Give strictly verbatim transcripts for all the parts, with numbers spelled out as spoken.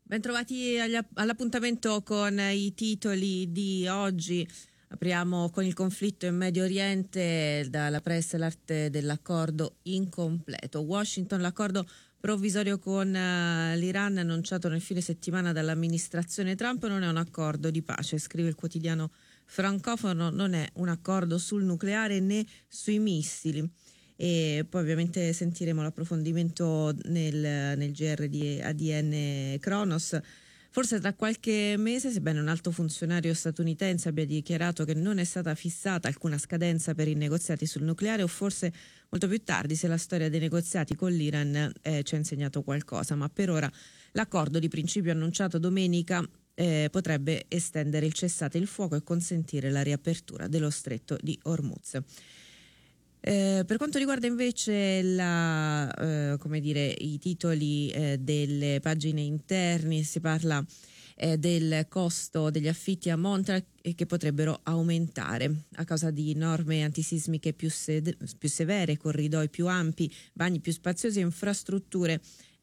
Bentrovati agli, all'appuntamento con i titoli di oggi. Apriamo con il conflitto in Medio Oriente, dalla pressa l'arte dell'accordo incompleto. Washington, l'accordo provvisorio con uh, l'Iran annunciato nel fine settimana dall'amministrazione Trump non è un accordo di pace, scrive il quotidiano francofono, non è un accordo sul nucleare né sui missili. E poi ovviamente sentiremo l'approfondimento nel, nel G R di A D N Kronos. Forse tra qualche mese, sebbene un alto funzionario statunitense abbia dichiarato che non è stata fissata alcuna scadenza per i negoziati sul nucleare, o forse molto più tardi, se la storia dei negoziati con l'Iran eh, ci ha insegnato qualcosa. Ma per ora l'accordo di principio annunciato domenica eh, potrebbe estendere il cessate il fuoco e consentire la riapertura dello stretto di Hormuz. Eh, per quanto riguarda invece la, eh, come dire, i titoli eh, delle pagine interni, si parla eh, del costo degli affitti a Montreal e che potrebbero aumentare a causa di norme antisismiche più, sed- più severe, corridoi più ampi, bagni più spaziosi e infrastrutture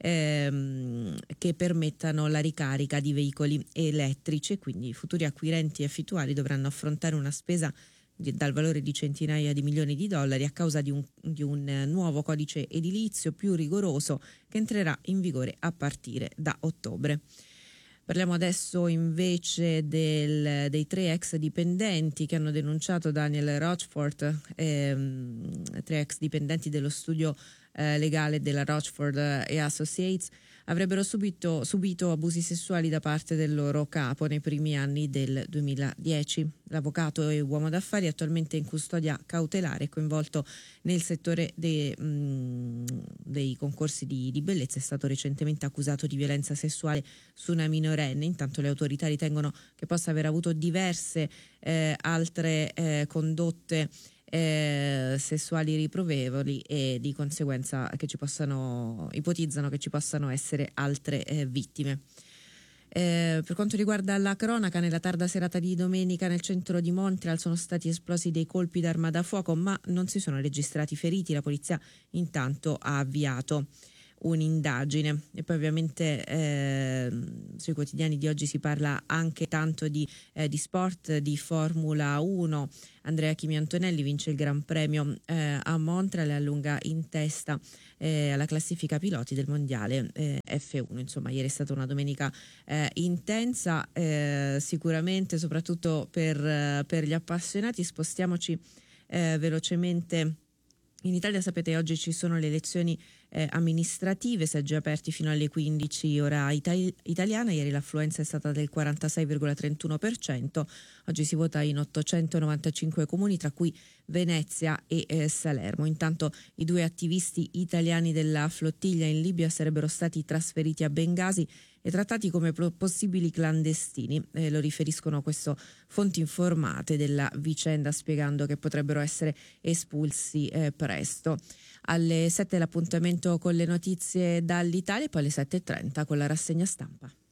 ehm, che permettano la ricarica di veicoli elettrici, e quindi i futuri acquirenti e affittuari dovranno affrontare una spesa dal valore di centinaia di milioni di dollari a causa di un, di un nuovo codice edilizio più rigoroso che entrerà in vigore a partire da ottobre. Parliamo adesso invece del, dei tre ex dipendenti che hanno denunciato Daniel Rochefort, ehm, tre ex dipendenti dello studio eh, legale della Rochefort e Associates. Avrebbero subito, subito abusi sessuali da parte del loro capo nei primi anni del duemiladieci. L'avvocato e uomo d'affari, attualmente in custodia cautelare, coinvolto nel settore dei, mh, dei concorsi di, di bellezza, è stato recentemente accusato di violenza sessuale su una minorenne. Intanto le autorità ritengono che possa aver avuto diverse eh, altre eh, condotte Eh, sessuali riprovevoli, e di conseguenza che ci possano ipotizzano che ci possano essere altre eh, vittime. Eh, per quanto riguarda la cronaca, nella tarda serata di domenica nel centro di Montreal sono stati esplosi dei colpi d'arma da fuoco, ma non si sono registrati feriti. La polizia intanto ha avviato un'indagine. E poi ovviamente eh, sui quotidiani di oggi si parla anche tanto di, eh, di sport, di Formula uno. Andrea Chimi Antonelli vince il Gran Premio eh, a Montreal e allunga in testa eh, alla classifica piloti del mondiale eh, F uno. Insomma, ieri è stata una domenica eh, intensa, eh, sicuramente soprattutto per, eh, per gli appassionati. Spostiamoci eh, velocemente in Italia. Sapete, oggi ci sono le elezioni eh, amministrative, seggi aperti fino alle quindici ora itali- italiana. Ieri l'affluenza è stata del quarantasei virgola trentuno per cento. Oggi si vota in ottocentonovantacinque comuni, tra cui Venezia e eh, Salermo. Intanto i due attivisti italiani della flottiglia in Libia sarebbero stati trasferiti a Bengasi e trattati come pro- possibili clandestini. Eh, lo riferiscono questo fonti informate della vicenda, spiegando che potrebbero essere espulsi eh, presto. Alle sette l'appuntamento con le notizie dall'Italia, e poi alle sette e trenta con la rassegna stampa.